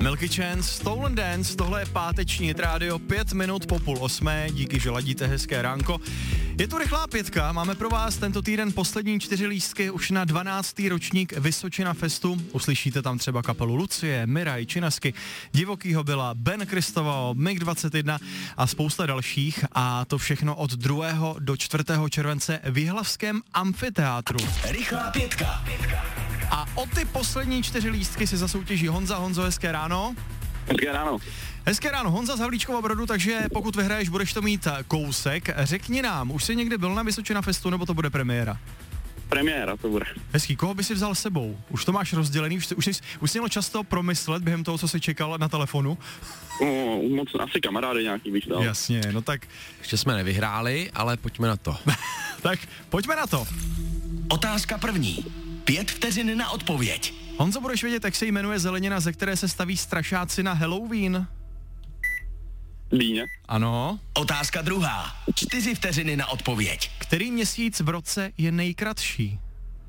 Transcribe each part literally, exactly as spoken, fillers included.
Milky Chance, Stolen Dance, tohle je páteční Hit Radio, pět minut po půl osmé, díky, že ladíte hezké ránko. Je tu rychlá pětka, máme pro vás tento týden poslední čtyři lístky už na dvanáctý ročník Vysočina Festu. Uslyšíte tam třeba kapelu Lucie, Miraj, Činasky, Divokýho Byla, Ben Kristoval, mig dvacet jedna a spousta dalších, a to všechno od druhého do čtvrtého července v Jihlavském amfiteátru. Rychlá pětka. A o ty poslední čtyři lístky si zasoutěží Honza. Honzo, hezké ráno. Hezké ráno. Hezké ráno, Honza z Havlíčkova Brodu, takže pokud vyhraješ, budeš to mít kousek. Řekni nám, už jsi někdy byl na Vysočina Festu, nebo to bude premiéra? Premiéra to bude. Hezký, koho by si vzal s sebou? Už to máš rozdělený, už, už, jsi, už jsi měl často promyslet během toho, co jsi čekal na telefonu? No, moc asi kamarády nějaký bych dal. Jasně, no tak... Ještě jsme nevyhráli, ale pojďme na to. Tak pojďme na to. Otázka první. Pět vteřin na odpověď. Honzo, budeš vědět, jak se jmenuje zelenina, ze které se staví strašáci na Halloween? Dýně. Ano. Otázka druhá. Čtyři vteřiny na odpověď. Který měsíc v roce je nejkratší?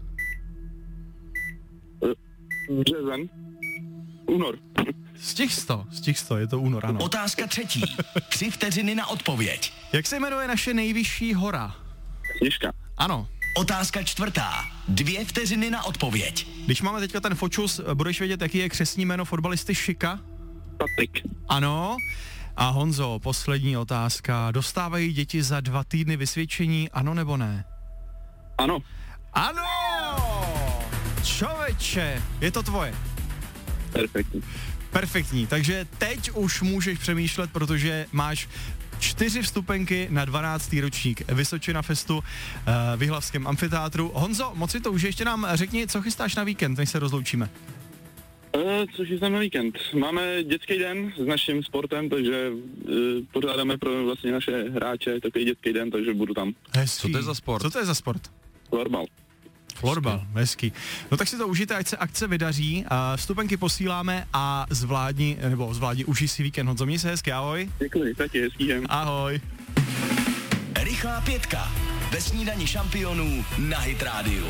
Březen. Únor. Stih sto, stih sto, je to únor, ano. Otázka třetí. Tři vteřiny na odpověď. Jak se jmenuje naše nejvyšší hora? Sněžka. Ano. Otázka čtvrtá. Dvě vteřiny na odpověď. Když máme teďka ten fočus, budeš vědět, jaký je křestní jméno fotbalisty Šika? Patrik. Ano. A Honzo, poslední otázka. Dostávají děti za dva týdny vysvědčení, ano nebo ne? Ano. Ano! Čověče, je to tvoje. Perfektní. Perfektní, takže teď už můžeš přemýšlet, protože máš čtyři vstupenky na dvanáctý ročník Vysočina Festu uh, v Jihlavském amfiteátru. Honzo, moc si to už ještě nám řekni, co chystáš na víkend, než se rozloučíme. E, což je na víkend. Máme dětský den s naším sportem, takže e, pořádáme pro vlastně naše hráče takový dětský den, takže budu tam. Hezký. Co to je za sport? Co to je za sport? Florbal. Florbal, hezký. No tak si to užijte, ať se akce vydaří. Uh, vstupenky posíláme a zvládni, nebo zvládni, užij si víkend. Honzo, měj se hezky, ahoj. Děkuji, taky hezký den. Ahoj. Rychlá pětka. Ve snídani šampionů na Hit Radio.